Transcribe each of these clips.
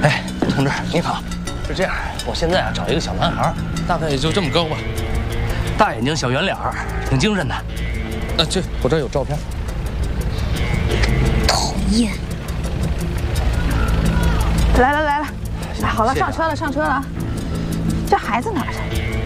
哎，同志你好，是这样，我现在啊找一个小男孩，大概也就这么高吧，大眼睛小圆脸儿，挺精神的。我这有照片。 讨厌！ 来了，好了，上车了。这孩子哪儿去？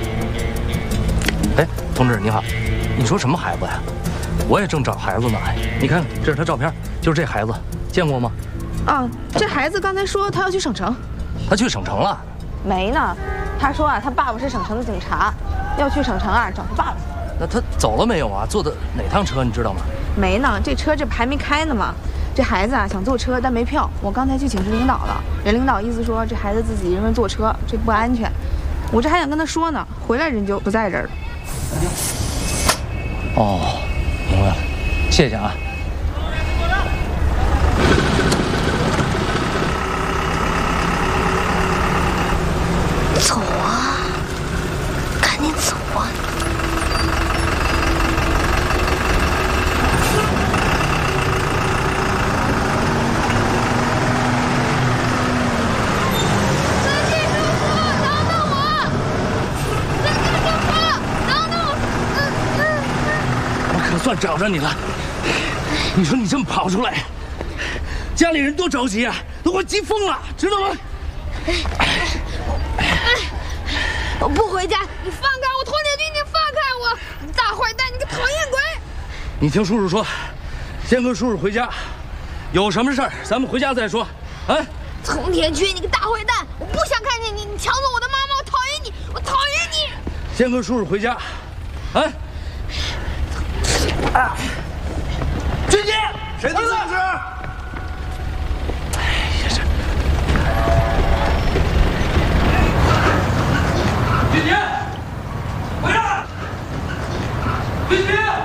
哎，同志你好，你说什么孩子呀？我也正找孩子呢。你看，这是他照片，就是这孩子，见过吗？ 啊，这孩子刚才说他要去省城。 他去省城了？ 没呢，他说啊，他爸爸是省城的警察，要去省城啊找他爸爸。 那他走了没有啊？坐的哪趟车你知道吗？ 没呢，这车还没开呢嘛。这孩子啊想坐车，但没票。我刚才去请示领导了，人领导意思说这孩子自己一个人坐车，这不安全。我这还想跟他说呢，回来人就不在这儿了。 哦，明白了，谢谢啊。 走啊，赶紧走啊！ 算找着你了，你说你这么跑出来，家里人多着急啊，都快急疯了，知道吗？ 我不回家，你放开我！童铁军，你放开我！你大坏蛋，你个讨厌鬼！ 你听叔叔说，先跟叔叔回家，有什么事儿咱们回家再说。啊！ 童铁军，你个大坏蛋，我不想看见你，你抢走我的妈妈，我讨厌你，我讨厌你！ 先跟叔叔回家，啊！军姐， 谁的组织？ 哎呀，这军姐，回来！军姐。